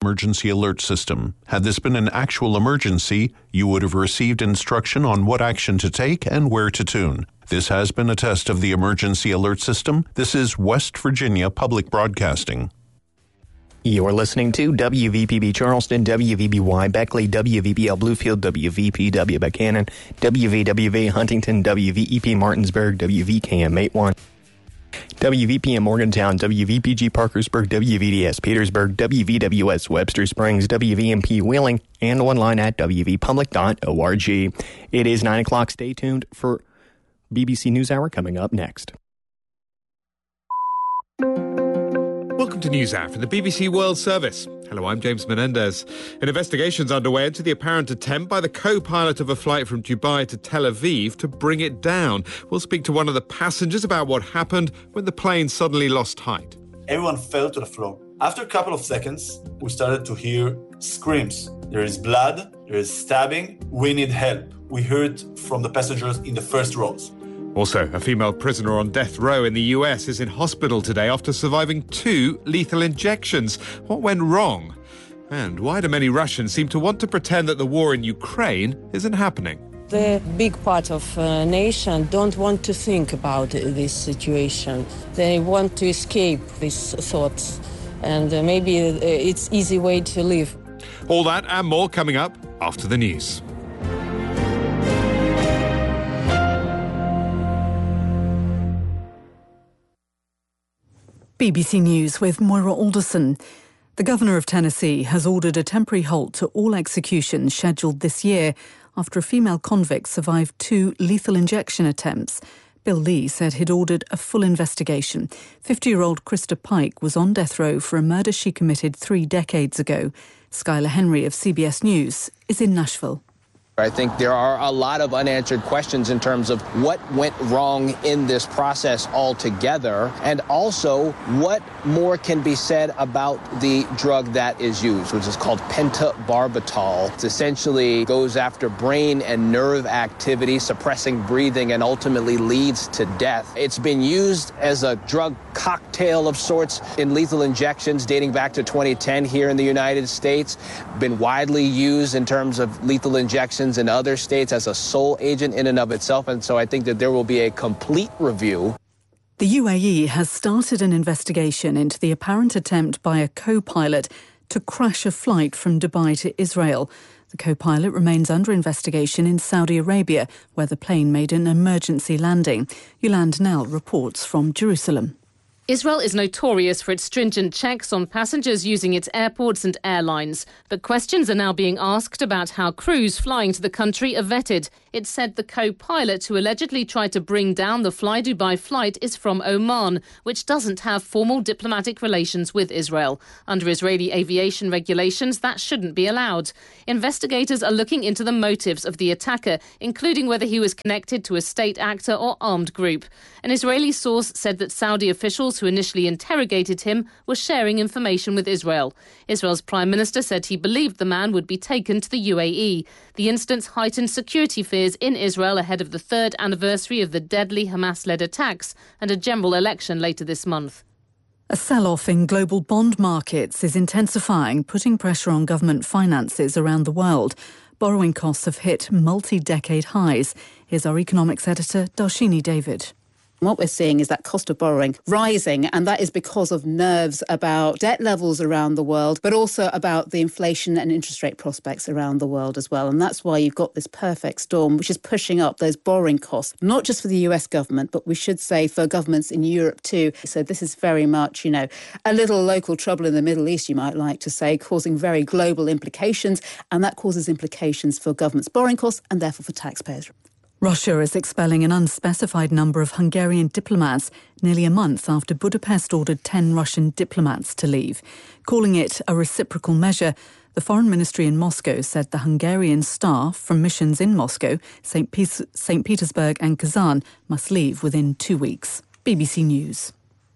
emergency alert system. Had this been an actual emergency, you would have received instruction on what action to take and where to tune. This has been a test of the emergency alert system. This is West Virginia Public Broadcasting. You're listening to WVPB Charleston, WVBY Beckley, WVBL Bluefield, WVPW Buchanan, WVWV Huntington, WVEP Martinsburg, WVKM 81, WVPM Morgantown, WVPG Parkersburg, WVDS Petersburg, WVWS Webster Springs, WVMP Wheeling, and online at wvpublic.org. It is 9 o'clock. Stay tuned for BBC NewsHour coming up next. Welcome to NewsHour from the BBC World Service. Hello, I'm James Menendez. An investigation's underway into the apparent attempt by the co-pilot of a flight from Dubai to Tel Aviv to bring it down. We'll speak to one of the passengers about what happened when the plane suddenly lost height. Everyone fell to the floor. After a couple of seconds, we started to hear screams. There is blood, there is stabbing, we need help. We heard from the passengers in the first rows. Also, a female prisoner on death row in the US is in hospital today after surviving 2 lethal injections. What went wrong? And why do many Russians seem to want to pretend that the war in Ukraine isn't happening? The big part of nation don't want to think about this situation. They want to escape these thoughts. And maybe it's easy way to live. All that and more coming up after the news. BBC News with Moira Alderson. The Governor of Tennessee has ordered a temporary halt to all executions scheduled this year after a female convict survived 2 lethal injection attempts. Bill Lee said he'd ordered a full investigation. 50-year-old Krista Pike was on death row for a murder she committed 3 decades ago. Skylar Henry of CBS News is in Nashville. I think there are a lot of unanswered questions in terms of what went wrong in this process altogether, and also what more can be said about the drug that is used, which is called pentobarbital. It essentially goes after brain and nerve activity, suppressing breathing, and ultimately leads to death. It's been used as a drug cocktail of sorts in lethal injections dating back to 2010 here in the United States, been widely used in terms of lethal injections in other states as a sole agent in and of itself. And so I think that there will be a complete review. The UAE has started an investigation into the apparent attempt by a co-pilot to crash a flight from Dubai to Israel. The co-pilot remains under investigation in Saudi Arabia, where the plane made an emergency landing. Yolande Nell reports from Jerusalem. Israel is notorious for its stringent checks on passengers using its airports and airlines. But questions are now being asked about how crews flying to the country are vetted. It said the co-pilot who allegedly tried to bring down the Fly Dubai flight is from Oman, which doesn't have formal diplomatic relations with Israel. Under Israeli aviation regulations, that shouldn't be allowed. Investigators are looking into the motives of the attacker, including whether he was connected to a state actor or armed group. An Israeli source said that Saudi officials who initially interrogated him were sharing information with Israel. Israel's Prime Minister said he believed the man would be taken to the UAE. The incident heightened security fears in Israel ahead of the 3rd anniversary of the deadly Hamas-led attacks and a general election later this month. A sell-off in global bond markets is intensifying, putting pressure on government finances around the world. Borrowing costs have hit multi-decade highs. Here's our economics editor, Darshini David. What we're seeing is that cost of borrowing rising, and that is because of nerves about debt levels around the world, but also about the inflation and interest rate prospects around the world as well. And that's why you've got this perfect storm, which is pushing up those borrowing costs, not just for the US government, but we should say for governments in Europe too. So this is very much, a little local trouble in the Middle East, you might like to say, causing very global implications. And that causes implications for governments' borrowing costs and therefore for taxpayers. Russia is expelling an unspecified number of Hungarian diplomats nearly a month after Budapest ordered 10 Russian diplomats to leave. Calling it a reciprocal measure, the Foreign Ministry in Moscow said the Hungarian staff from missions in Moscow, St. Petersburg and Kazan must leave within 2 weeks. BBC News.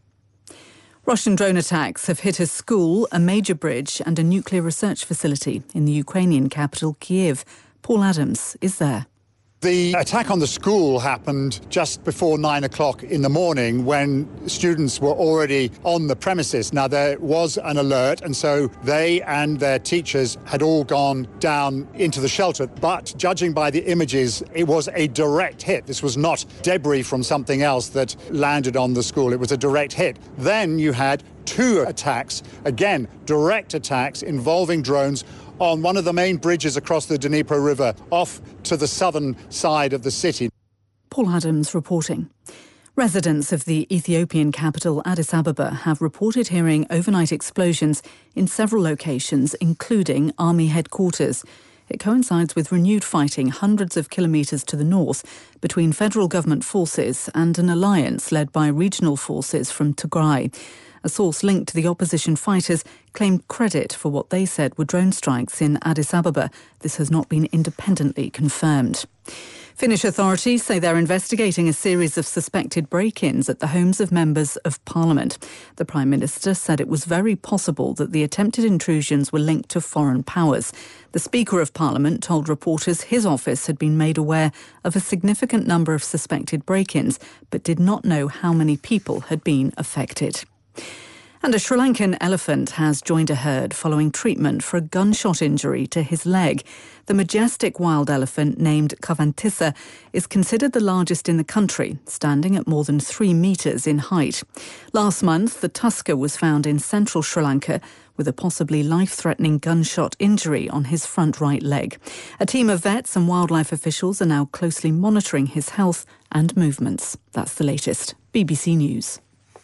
Russian drone attacks have hit a school, a major bridge and a nuclear research facility in the Ukrainian capital, Kyiv. Paul Adams is there. The attack on the school happened just before 9 o'clock in the morning when students were already on the premises. Now, there was an alert, and so they and their teachers had all gone down into the shelter. But judging by the images, it was a direct hit. This was not debris from something else that landed on the school. It was a direct hit. Then you had 2 attacks, again, direct attacks involving drones on one of the main bridges across the Dnipro River off to the southern side of the city. Paul Adams reporting. Residents of the Ethiopian capital Addis Ababa have reported hearing overnight explosions in several locations, including army headquarters. It coincides with renewed fighting hundreds of kilometres to the north between federal government forces and an alliance led by regional forces from Tigray. A source linked to the opposition fighters claimed credit for what they said were drone strikes in Addis Ababa. This has not been independently confirmed. Finnish authorities say they're investigating a series of suspected break-ins at the homes of members of parliament. The Prime Minister said it was very possible that the attempted intrusions were linked to foreign powers. The Speaker of Parliament told reporters his office had been made aware of a significant number of suspected break-ins, but did not know how many people had been affected. And a Sri Lankan elephant has joined a herd following treatment for a gunshot injury to his leg. The majestic wild elephant named Kavantissa is considered the largest in the country, standing at more than 3 metres in height. Last month, the tusker was found in central Sri Lanka with a possibly life-threatening gunshot injury on his front right leg. A team of vets and wildlife officials are now closely monitoring his health and movements. That's the latest. BBC News.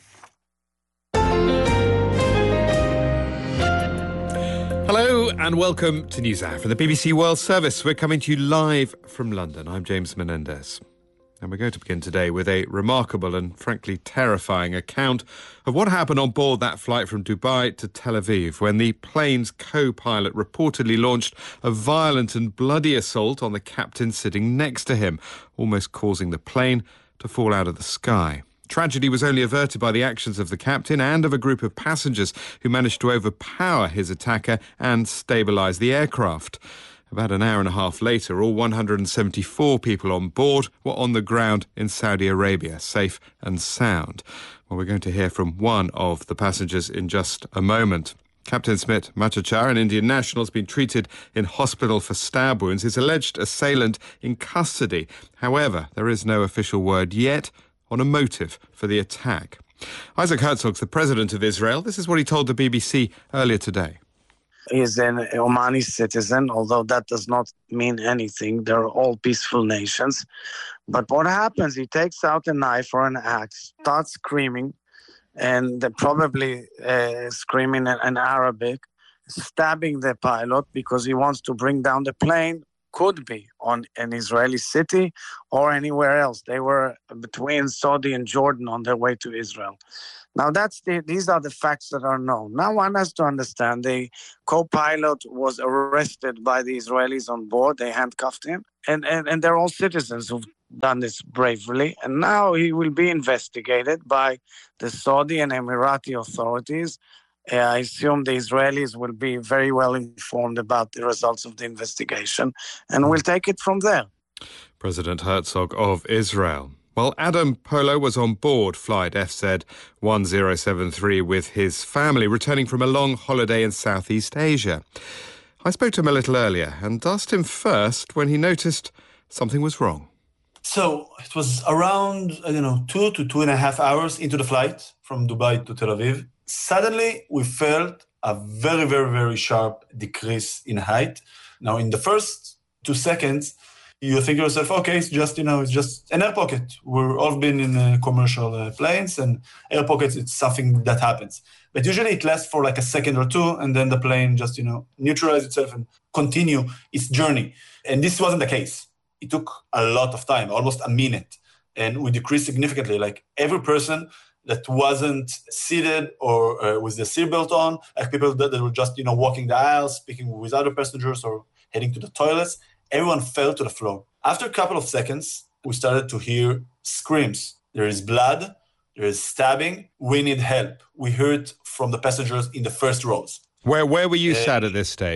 Hello and welcome to NewsHour from the BBC World Service. We're coming to you live from London. I'm James Menendez. And we're going to begin today with a remarkable and frankly terrifying account of what happened on board that flight from Dubai to Tel Aviv when the plane's co-pilot reportedly launched a violent and bloody assault on the captain sitting next to him, almost causing the plane to fall out of the sky. Tragedy was only averted by the actions of the captain and of a group of passengers who managed to overpower his attacker and stabilise the aircraft. About an hour and a half later, all 174 people on board were on the ground in Saudi Arabia, safe and sound. Well, we're going to hear from one of the passengers in just a moment. Captain Smit Machachar, an Indian national, has been treated in hospital for stab wounds. His alleged assailant in custody. However, there is no official word yet on a motive for the attack. Isaac Herzog's the president of Israel. This is what he told the BBC earlier today. He's an Omani citizen, although that does not mean anything. They're all peaceful nations. But what happens, he takes out a knife or an axe, starts screaming, and probably screaming in Arabic, stabbing the pilot because he wants to bring down the plane. Could be on an Israeli city or anywhere else. They were between Saudi and Jordan on their way to Israel. Now, these are the facts that are known. Now, one has to understand the co-pilot was arrested by the Israelis on board. They handcuffed him. And they're all citizens who've done this bravely. And now he will be investigated by the Saudi and Emirati authorities. I assume the Israelis will be very well informed about the results of the investigation, and we'll take it from there. President Herzog of Israel. Well, Adam Polo was on board flight FZ 1073 with his family, returning from a long holiday in Southeast Asia. I spoke to him a little earlier and asked him first when he noticed something was wrong. So it was around, 2 to 2.5 hours into the flight from Dubai to Tel Aviv. Suddenly, we felt a very, very, very sharp decrease in height. Now, in the first 2 seconds, you think to yourself, okay, it's just an air pocket. We've all been in commercial planes, and air pockets, it's something that happens. But usually it lasts for like a second or two, and then the plane just, neutralizes itself and continue its journey. And this wasn't the case. It took a lot of time, almost a minute, and we decreased significantly. Like every person that wasn't seated or with the seatbelt on, like people that were just, walking the aisles, speaking with other passengers or heading to the toilets, everyone fell to the floor. After a couple of seconds, we started to hear screams. There is blood, there is stabbing, we need help. We heard from the passengers in the first rows. Where were you sat at this stage?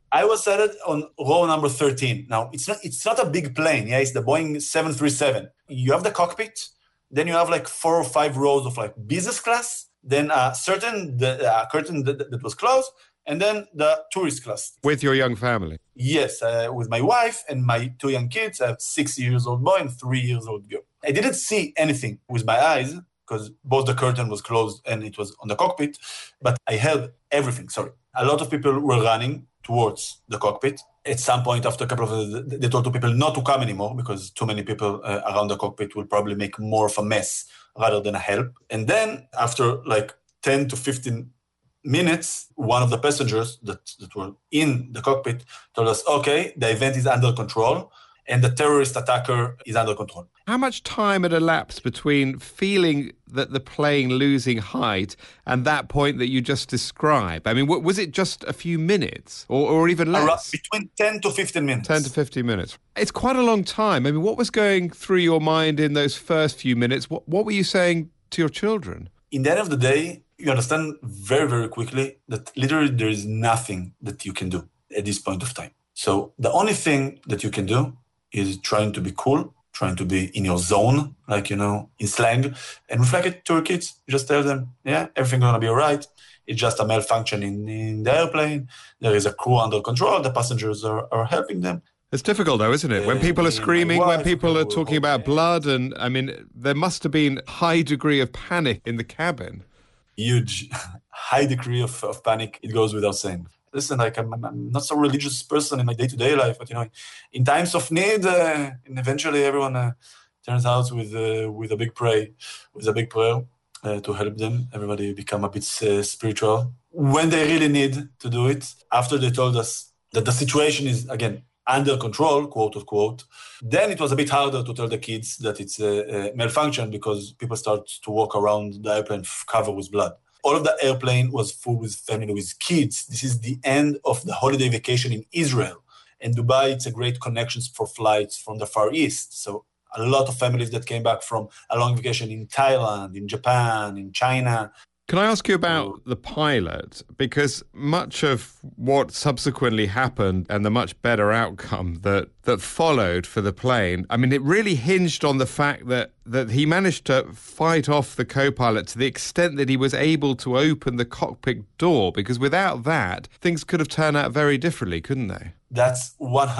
I was seated on row number 13. Now, it's not a big plane. Yeah, it's the Boeing 737. You have the cockpit, then you have like 4 or 5 rows of like business class, then a curtain that was closed, and then the tourist class. With your young family? Yes, with my wife and my 2 young kids. I have 6-year-old boy and 3-year-old girl. I didn't see anything with my eyes because both the curtain was closed and it was on the cockpit, but I heard everything. Sorry. A lot of people were running towards the cockpit. At some point, after a couple of they told people not to come anymore because too many people around the cockpit will probably make more of a mess rather than a help. And then after like 10 to 15 minutes, one of the passengers that were in the cockpit told us, okay, the event is under control and the terrorist attacker is under control. How much time had elapsed between feeling that the plane losing height and that point that you just described? I mean, was it just a few minutes or even less? Between 10 to 15 minutes. 10 to 15 minutes. It's quite a long time. I mean, what was going through your mind in those first few minutes? What were you saying to your children? In the end of the day, you understand very, very quickly that literally there is nothing that you can do at this point of time. So the only thing that you can do is trying to be cool, trying to be in your zone, like, in slang, and reflect it to your kids. You just tell them, yeah, everything's going to be all right. It's just a malfunction in the airplane. There is a crew under control. The passengers are helping them. It's difficult, though, isn't it? When people are screaming, when people are talking about blood, and, I mean, there must have been a high degree of panic in the cabin. Huge, high degree of panic. It goes without saying. Listen, like I'm not so religious person in my day-to-day life, but in times of need, and eventually everyone turns out with a big prayer, to help them. Everybody become a bit spiritual when they really need to do it. After they told us that the situation is again under control, quote unquote, then it was a bit harder to tell the kids that it's a malfunction because people start to walk around the airplane covered with blood. All of the airplane was full with family, with kids. This is the end of the holiday vacation in Israel. And Dubai, it's a great connection for flights from the Far East. So a lot of families that came back from a long vacation in Thailand, in Japan, in China. Can I ask you about the pilot? Because much of what subsequently happened and the much better outcome that followed for the plane, I mean, it really hinged on the fact that he managed to fight off the co-pilot to the extent that he was able to open the cockpit door, because without that, things could have turned out very differently, couldn't they? That's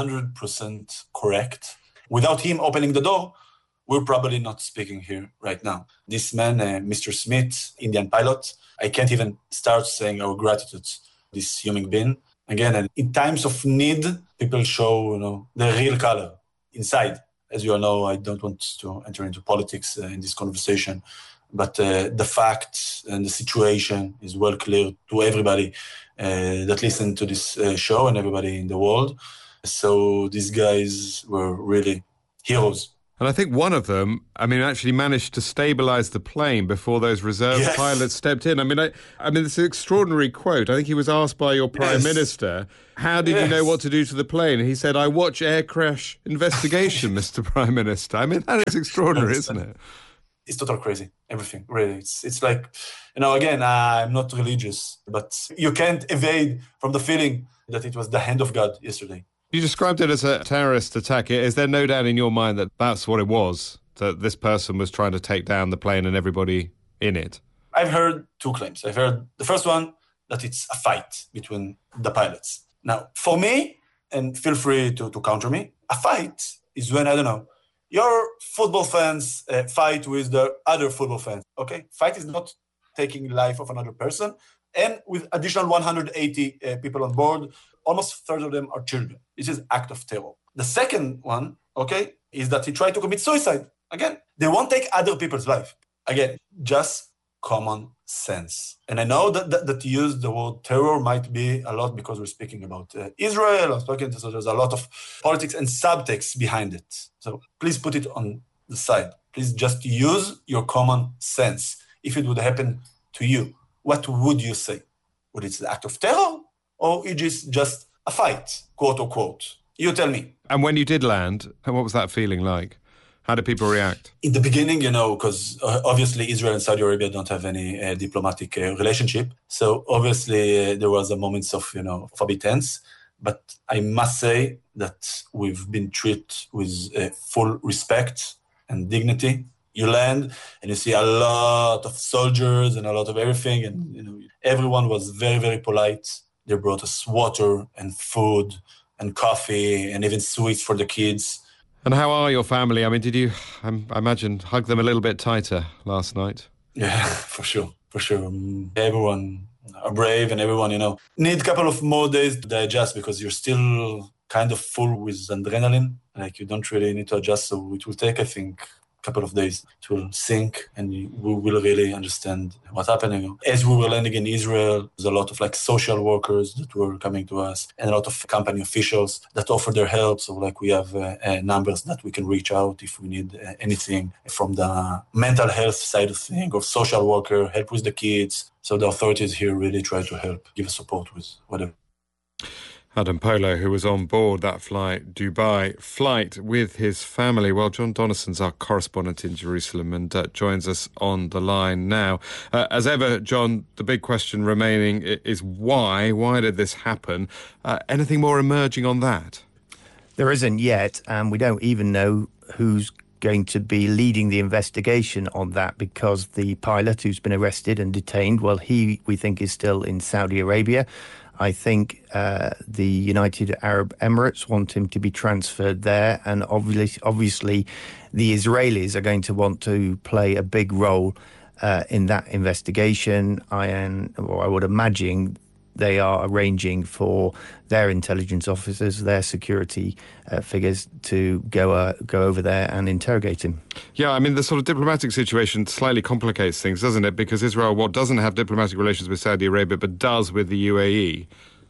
100% correct. Without him opening the door, we're probably not speaking here right now. This man, Mr. Smith, Indian pilot, I can't even start saying our gratitude to this human being. Again, in times of need, people show, their real color inside. As you all know, I don't want to enter into politics in this conversation, but the fact and the situation is well clear to everybody that listen to this show and everybody in the world. So these guys were really heroes. And I think one of them, actually managed to stabilize the plane before those reserve pilots stepped in. I mean, it's an extraordinary quote. I think he was asked by your Prime Minister, how did you know what to do to the plane? And he said, I watch air crash investigation, Mr. Prime Minister. I mean, that is extraordinary, isn't it? It's total crazy, everything, really. It's like, again, I'm not religious, but you can't evade from the feeling that it was the hand of God yesterday. You described it as a terrorist attack. Is there no doubt in your mind that that's what it was, that this person was trying to take down the plane and everybody in it? I've heard 2 claims. I've heard the first one, that it's a fight between the pilots. Now, for me, and feel free to counter me, a fight is when, your football fans fight with the other football fans, okay? Fight is not taking life of another person. And with additional 180 people on board, almost a third of them are children. This is act of terror. The second one, okay, is that he tried to commit suicide. Again, they won't take other people's life. Again, just common sense. And I know that to use the word terror might be a lot because we're speaking about Israel. So there's a lot of politics and subtext behind it. So please put it on the side. Please just use your common sense. If it would happen to you, what would you say? Would it be an act of terror? Or it is just a fight, quote unquote? You tell me. And when you did land, what was that feeling like? How did people react? In the beginning, because obviously Israel and Saudi Arabia don't have any diplomatic relationship. So obviously there was a moments of, of a bit tense. But I must say that we've been treated with full respect and dignity. You land and you see a lot of soldiers and a lot of everything, and everyone was very, very polite. They brought us water and food and coffee and even sweets for the kids. And how are your family? I mean, did you, I imagine, hug them a little bit tighter last night? Yeah, for sure. Everyone are brave, and everyone, need a couple of more days to digest, because you're still kind of full with adrenaline. Like, you don't really need to adjust. So it will take, I think, a couple of days to sink, and we will really understand what's happening. As we were landing in Israel, there's a lot of social workers that were coming to us, and a lot of company officials that offer their help. So we have numbers that we can reach out if we need anything from the mental health side of things, or social worker, help with the kids. So the authorities here really try to help, give us support with whatever. Adam Polo, who was on board that Dubai flight with his family. Well, John Donnison's our correspondent in Jerusalem and joins us on the line now. As ever, John, the big question remaining is why? Why did this happen? Anything more emerging on that? There isn't yet, and we don't even know who's going to be leading the investigation on that, because the pilot who's been arrested and detained, well, we think is still in Saudi Arabia. I think the United Arab Emirates want him to be transferred there, and obviously the Israelis are going to want to play a big role in that investigation. I would imagine they are arranging for their intelligence officers, their security figures to go over there and interrogate him. Yeah, I mean, the sort of diplomatic situation slightly complicates things, doesn't it? Because Israel, doesn't have diplomatic relations with Saudi Arabia, but does with the UAE.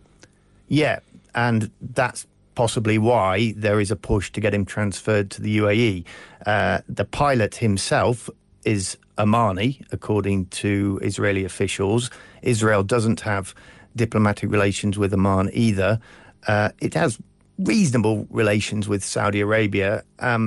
Yeah, and that's possibly why there is a push to get him transferred to the UAE. The pilot himself is Omani, according to Israeli officials. Israel doesn't have diplomatic relations with Oman either. It has reasonable relations with Saudi Arabia.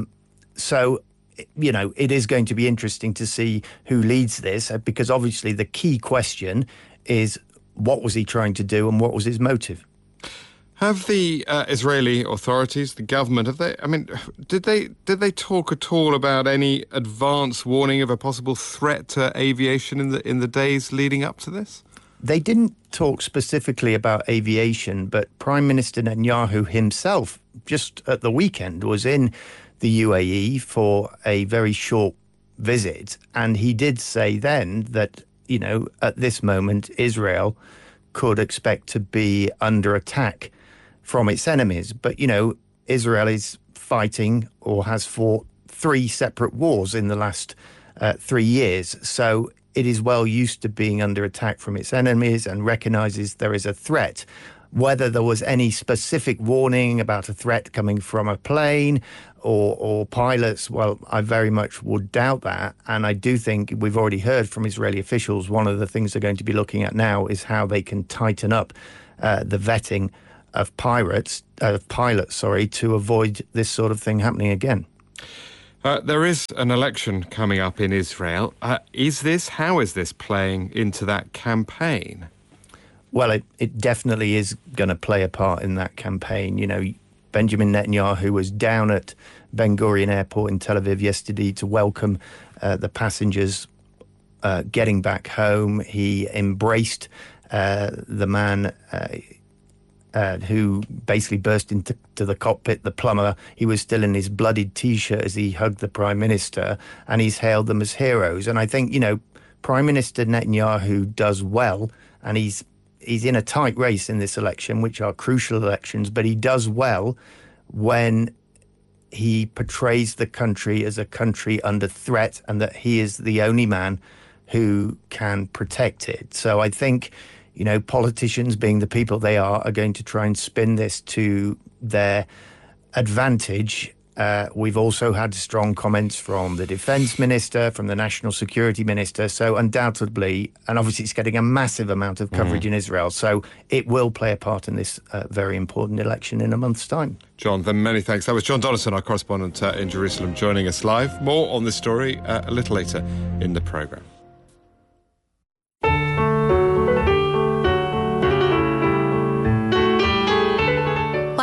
So, it is going to be interesting to see who leads this, because obviously the key question is, what was he trying to do and what was his motive? Have the Israeli authorities, the government, did they talk at all about any advance warning of a possible threat to aviation in the days leading up to this? They didn't talk specifically about aviation, but Prime Minister Netanyahu himself, just at the weekend, was in the UAE for a very short visit. And he did say then that, at this moment, Israel could expect to be under attack from its enemies. But, Israel is fighting, or has fought, 3 separate wars in the last 3 years. So it is well used to being under attack from its enemies and recognises there is a threat. Whether there was any specific warning about a threat coming from a plane or pilots, well, I very much would doubt that. And I do think we've already heard from Israeli officials, one of the things they're going to be looking at now is how they can tighten up the vetting of pilots, to avoid this sort of thing happening again. There is an election coming up in Israel. How is this playing into that campaign? Well, it definitely is going to play a part in that campaign. Benjamin Netanyahu was down at Ben Gurion Airport in Tel Aviv yesterday to welcome the passengers getting back home. He embraced the man who basically burst into the cockpit, the plumber. He was still in his bloodied T-shirt as he hugged the Prime Minister, and he's hailed them as heroes. And I think, Prime Minister Netanyahu does well, and he's in a tight race in this election, which are crucial elections, but he does well when he portrays the country as a country under threat and that he is the only man who can protect it. So I think, politicians, being the people they are going to try and spin this to their advantage. We've also had strong comments from the Defence Minister, from the National Security Minister. So undoubtedly, and obviously it's getting a massive amount of coverage in Israel. So it will play a part in this very important election in a month's time. John, many thanks. That was John Donnison, our correspondent in Jerusalem, joining us live. More on this story a little later in the programme.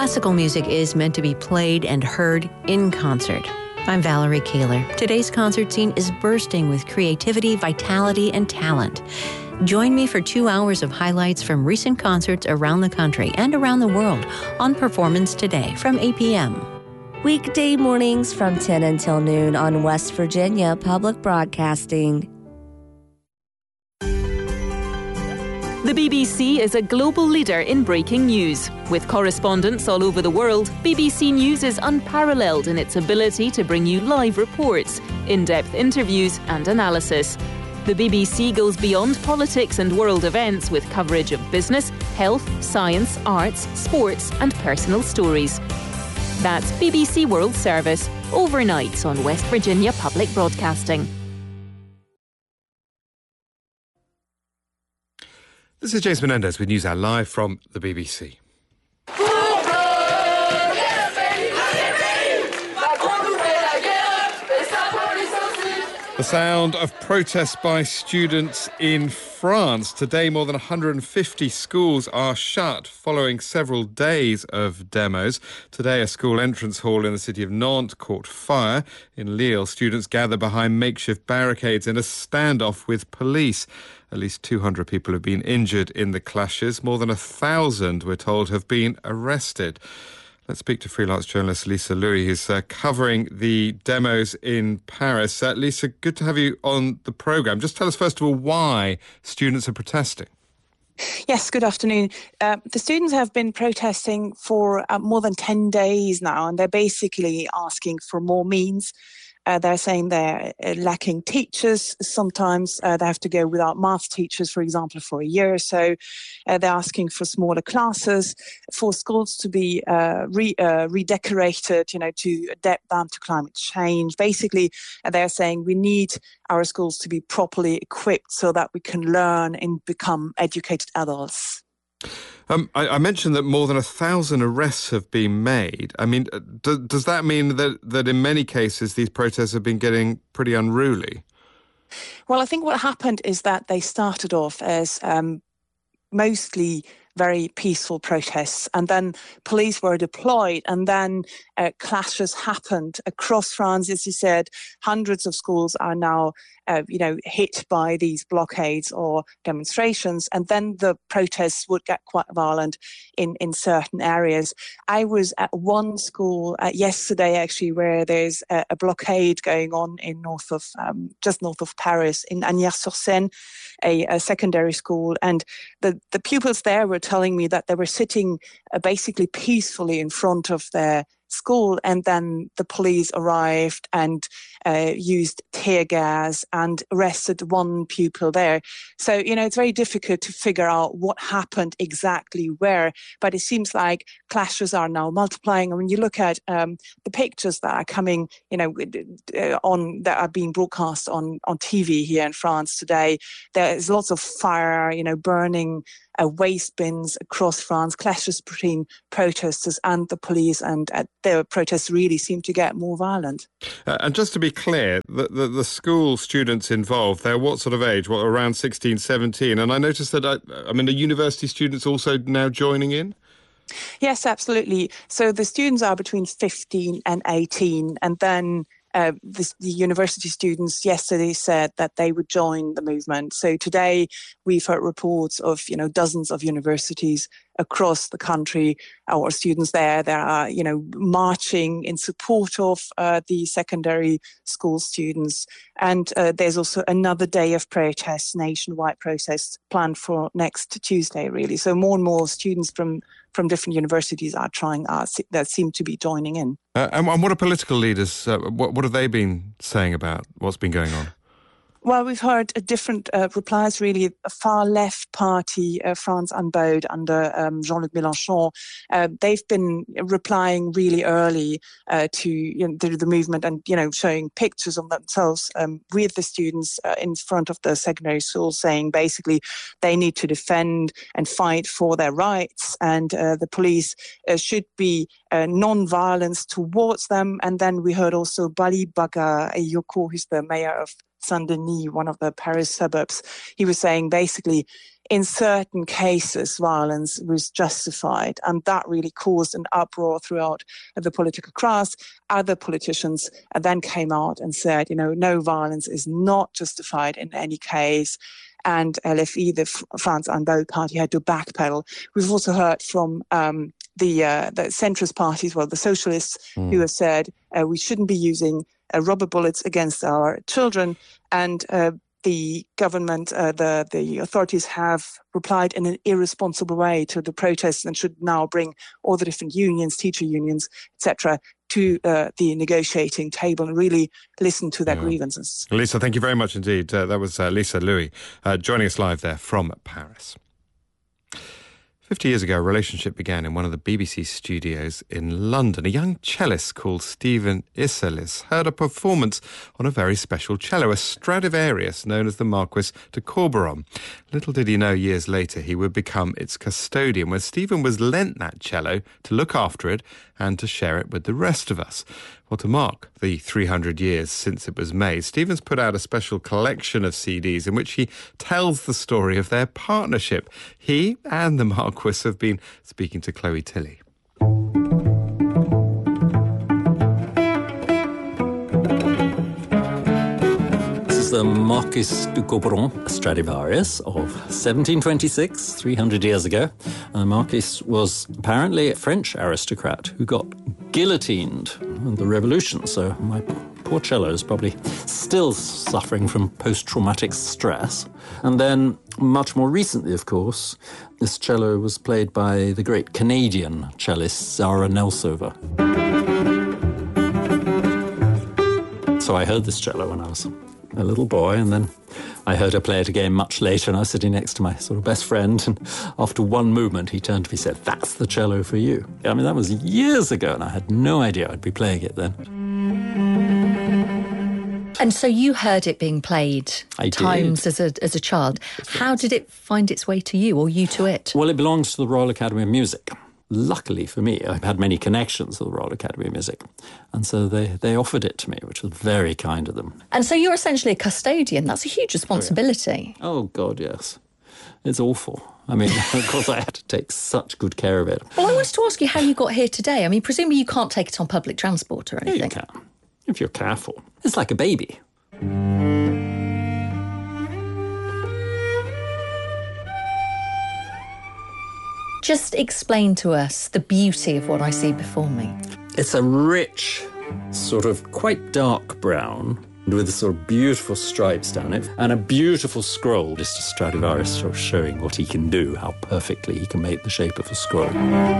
Classical music is meant to be played and heard in concert. I'm Valerie Kaler. Today's concert scene is bursting with creativity, vitality, and talent. Join me for 2 hours of highlights from recent concerts around the country and around the world on Performance Today from 8 p.m. Weekday mornings from 10 until noon on West Virginia Public Broadcasting. The BBC is a global leader in breaking news. With correspondents all over the world, BBC News is unparalleled in its ability to bring you live reports, in-depth interviews and analysis. The BBC goes beyond politics and world events with coverage of business, health, science, arts, sports and personal stories. That's BBC World Service, overnight on West Virginia Public Broadcasting. This is James Menendez with NewsHour live from the BBC. The sound of protests by students in France. Today, more than 150 schools are shut following several days of demos. Today, a school entrance hall in the city of Nantes caught fire. In Lille, students gathered behind makeshift barricades in a standoff with police. At least 200 people have been injured in the clashes. More than 1,000, we're told, have been arrested. Let's speak to freelance journalist Lisa Louis, who's covering the demos in Paris. Lisa, good to have you on the programme. Just tell us, first of all, why students are protesting. Yes, good afternoon. The students have been protesting for more than 10 days now, and they're basically asking for more means. They're saying they're lacking teachers. Sometimes they have to go without math teachers, for example, for a year or so. They're asking for smaller classes, for schools to be redecorated, to adapt them to climate change. Basically, they're saying we need our schools to be properly equipped so that we can learn and become educated adults. I mentioned that more than 1,000 arrests have been made. I mean, does that mean that in many cases these protests have been getting pretty unruly? Well, I think what happened is that they started off as mostly very peaceful protests, and then police were deployed, and then clashes happened across France. As you said, hundreds of schools are now hit by these blockades or demonstrations, and then the protests would get quite violent in certain areas. I was at one school yesterday, actually, where there's a blockade going on in just north of Paris, in Agnières-sur-Seine, a secondary school, and the pupils there were telling me that they were sitting basically peacefully in front of their school, and then the police arrived and used tear gas and arrested one pupil there. So, it's very difficult to figure out what happened exactly where, but it seems like clashes are now multiplying. And when you look at the pictures that are coming, that are being broadcast on TV here in France today, there's lots of fire, burning waste bins across France, clashes between protesters and the police, and the protests really seem to get more violent. And just to be clear, the school students involved, they're what sort of age? What, around 16, 17? And I noticed that, the university students also now joining in? Yes, absolutely. So the students are between 15 and 18, and then the university students yesterday said that they would join the movement. So today we've heard reports of, dozens of universities across the country, our students there are, marching in support of the secondary school students. And there's also another day of protests, nationwide protests planned for next Tuesday, really. So more and more students from different universities that seem to be joining in. And what are political leaders, what have they been saying about what's been going on? Well, we've heard different replies, really. A far-left party, France Unbowed, under Jean-Luc Mélenchon, they've been replying really early to the movement and, showing pictures of themselves with the students in front of the secondary school, saying basically they need to defend and fight for their rights, and the police should be non-violence towards them. And then we heard also Bali Bagayoko, who's the mayor of Saint-Denis, one of the Paris suburbs. He was saying basically in certain cases, violence was justified. And that really caused an uproar throughout the political class. Other politicians then came out and said, no, violence is not justified in any case. And LFI, the France Unbowed Party, had to backpedal. We've also heard from the centrist parties, the socialists, who have said we shouldn't be using rubber bullets against our children. And the government, the authorities have replied in an irresponsible way to the protests and should now bring all the different unions, teacher unions, etc., to the negotiating table and really listen to their grievances. Lisa, thank you very much indeed. That was Lisa Louis joining us live there from Paris. 50 years ago, a relationship began in one of the BBC studios in London. A young cellist called Stephen Isserlis heard a performance on a very special cello, a Stradivarius known as the Marquis de Corberon. Little did he know years later he would become its custodian, when Stephen was lent that cello to look after it and to share it with the rest of us. Well, to mark the 300 years since it was made, Stephen's put out a special collection of CDs in which he tells the story of their partnership. He and the Marquis have been speaking to Chloe Tilley. The Marquis de Corberon Stradivarius of 1726, 300 years ago. The Marquis was apparently a French aristocrat who got guillotined in the Revolution, so my poor cello is probably still suffering from post-traumatic stress. And then, much more recently, of course, this cello was played by the great Canadian cellist Zara Nelsova. So I heard this cello when I was a little boy, and then I heard her play it again much later, and I was sitting next to my sort of best friend, and after one movement he turned to me and said, "That's the cello for you." I mean, that was years ago, and I had no idea I'd be playing it then. And so you heard it being played times did. as a child. How did it find its way to you, or you to it? Well, it belongs to the Royal Academy of Music. Luckily for me, I've had many connections to the Royal Academy of Music. And so they offered it to me, which was very kind of them. And so you're essentially a custodian. That's a huge responsibility. Oh, God, yes. It's awful. I mean, of course, I had to take such good care of it. Well, I wanted to ask you how you got here today. I mean, presumably you can't take it on public transport or anything. Yeah, you can, if you're careful. It's like a baby. Just explain to us the beauty of what I see before me. It's a rich, sort of quite dark brown, with sort of beautiful stripes down it, and a beautiful scroll. Just a Stradivarius sort of showing what he can do, how perfectly he can make the shape of a scroll.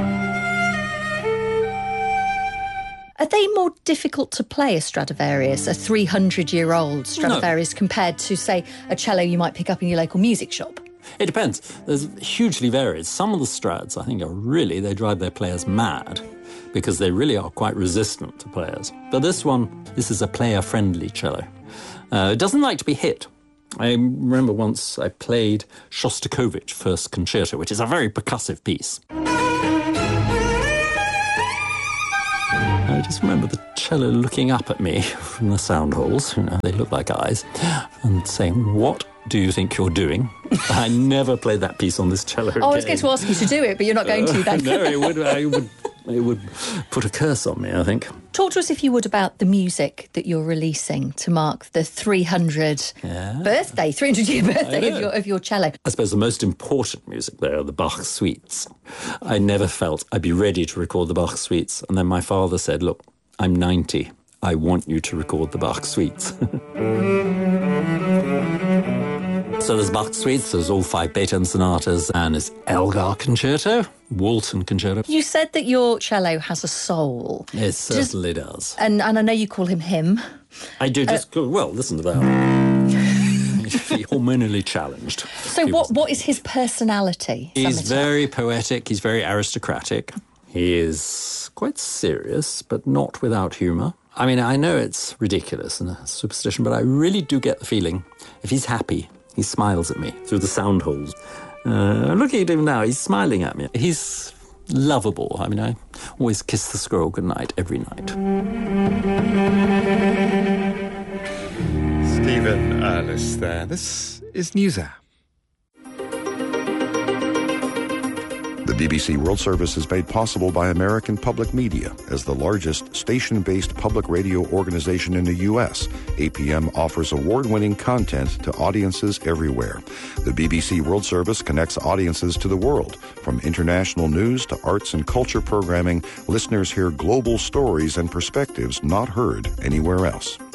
Are they more difficult to play, a Stradivarius, a 300-year-old Stradivarius, compared to, say, a cello you might pick up in your local music shop? It depends. There's hugely varied. Some of the Strads, I think, they drive their players mad because they really are quite resistant to players. But this is a player-friendly cello. It doesn't like to be hit. I remember once I played Shostakovich First Concerto, which is a very percussive piece. I just remember the cello looking up at me from the sound holes, they look like eyes, and saying, "What do you think you're doing?" I never played that piece on this cello again. I was going to ask you to do it, but you're not going to then. No, it would put a curse on me, I think. Talk to us, if you would, about the music that you're releasing to mark the 300-year birthday of your cello. I suppose the most important music there are the Bach suites. I never felt I'd be ready to record the Bach suites, and then my father said, "Look, I'm 90. I want you to record the Bach suites." So there's Bach suites, there's all 5 Beethoven sonatas, and there's Elgar Concerto, Walton Concerto. You said that your cello has a soul. It certainly does. And I know you call him him. I do. Listen to that. He's hormonally challenged. So what is his personality? He's very poetic, he's very aristocratic. He is quite serious, but not without humour. I mean, I know it's ridiculous and a superstition, but I really do get the feeling if he's happy, he smiles at me through the sound holes. Looking at him now, he's smiling at me. He's lovable. I mean, I always kiss the squirrel goodnight every night. Stephen Isserlis there. This is NewsHour. BBC World Service is made possible by American Public Media. As the largest station-based public radio organization in the U.S., APM offers award-winning content to audiences everywhere. The BBC World Service connects audiences to the world. From international news to arts and culture programming, listeners hear global stories and perspectives not heard anywhere else.